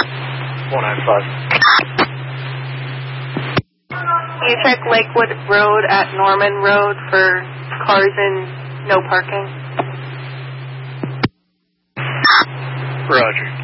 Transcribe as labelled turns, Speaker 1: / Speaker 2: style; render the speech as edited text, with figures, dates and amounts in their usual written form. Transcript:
Speaker 1: 195.
Speaker 2: Can you check Lakewood Road at Norman Road for cars in no parking?
Speaker 1: Roger.